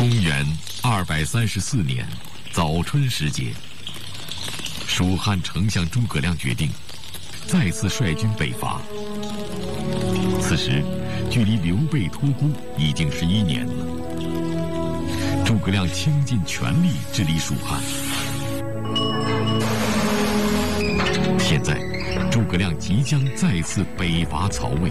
公元234年早春时节，蜀汉丞相诸葛亮决定再次率军北伐。此时，距离刘备托孤已经11年了。诸葛亮倾尽全力治理蜀汉。现在，诸葛亮即将再次北伐曹魏。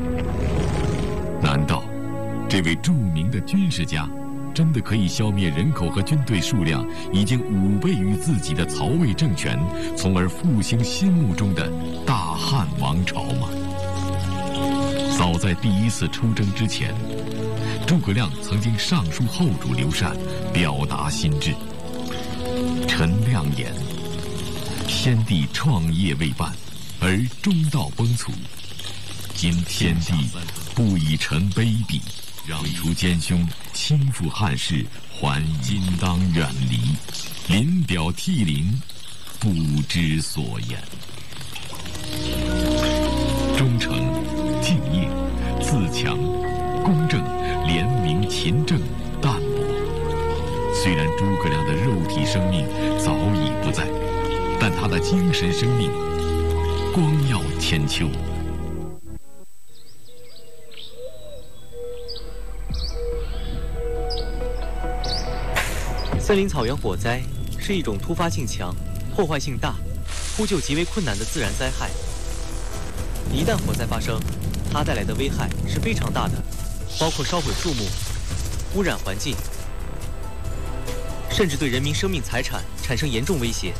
难道这位著名的军事家真的可以消灭人口和军队数量已经5倍于自己的曹魏政权，从而复兴心目中的大汉王朝吗？早在第1次出征之前，诸葛亮曾经上书后主刘禅，表达心志。臣亮言：先帝创业未半，而中道崩殂。今天帝不以臣卑鄙，让除奸凶，倾覆汉室，还今当远离，临表涕零，不知所言。忠诚、敬业、自强、公正、廉明、勤政、淡泊。虽然诸葛亮的肉体生命早已不在，但他的精神生命光耀千秋。 森林草原火灾是一种突发性强、破坏性大、扑救极为困难的自然灾害。一旦火灾发生，它带来的危害是非常大的，包括烧毁树木、污染环境，甚至对人民生命财产产生严重威胁。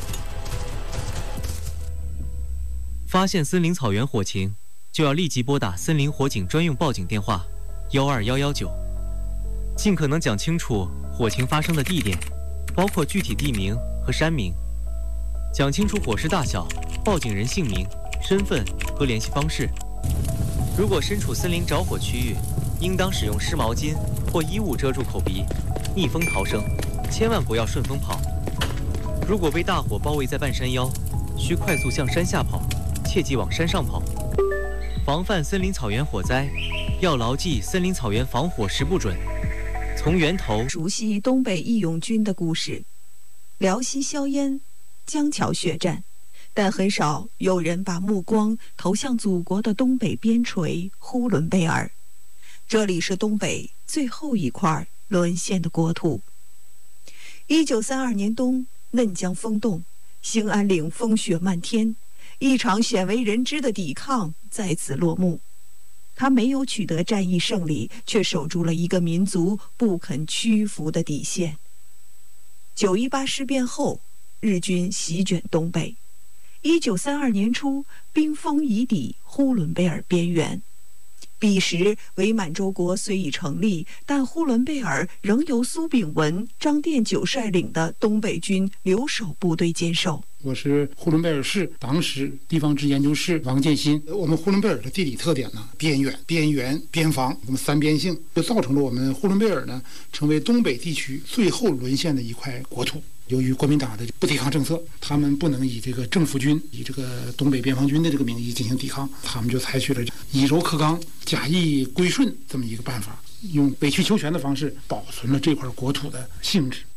发现森林草原火情，就要立即拨打森林火警专用报警电话12119，尽可能讲清楚火情发生的地点，包括具体地名和山名，讲清楚火势大小、报警人姓名、身份和联系方式。如果身处森林着火区域，应当使用湿毛巾或衣物遮住口鼻，逆风逃生，千万不要顺风跑。如果被大火包围在半山腰，需快速向山下跑，切忌往山上跑。防范森林草原火灾，要牢记森林草原防火10不准。从源头熟悉东北义勇军的故事，辽西硝烟、江桥血战，但很少有人把目光投向祖国的东北边陲呼伦贝尔。这里是东北最后一块沦陷的国土。1932年冬，嫩江封冻，兴安岭风雪漫天，一场鲜为人知的抵抗在此落幕。他没有取得战役胜利，却守住了一个民族不肯屈服的底线。9·18事变后，日军席卷东北。1932年初，兵锋已抵呼伦贝尔边缘。彼时伪满洲国虽已成立，但呼伦贝尔仍由苏炳文、张殿九率领的东北军留守部队坚守。 我是呼伦贝尔市党史地方志研究室王建新。我们呼伦贝尔的地理特点呢，边远、边缘、边防，这么3边性，就造成了我们呼伦贝尔呢成为东北地区最后沦陷的一块国土。由于国民党的不抵抗政策，他们不能以这个政府军、以这个东北边防军的这个名义进行抵抗，他们就采取了以柔克刚、假意归顺这么一个办法，用委曲求全的方式保存了这块国土的性质。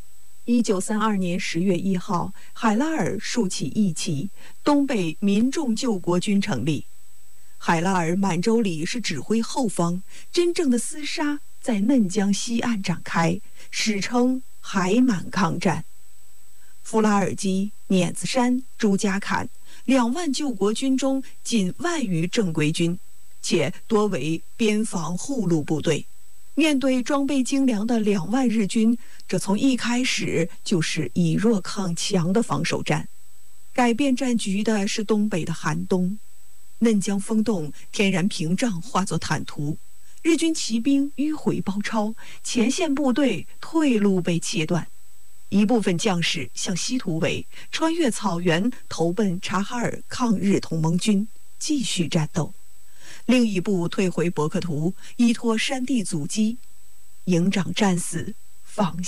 1932年10月1号，海拉尔竖起义旗，东北民众救国军成立。海拉尔满洲里是指挥后方，真正的厮杀在嫩江西岸展开，史称海满抗战。富拉尔基、碾子山、朱家坎2万救国军中，仅1万余正规军，且多为边防护路部队。面对装备精良的2万日军，这从一开始就是以弱抗强的防守战。改变战局的是东北的寒冬，嫩江封冻，天然屏障化作坦途，日军骑兵迂回包抄，前线部队退路被切断。一部分将士向西突围，穿越草原投奔察哈尔抗日同盟军，继续战斗。另一部退回博克图，依托山地阻击，营长战死，放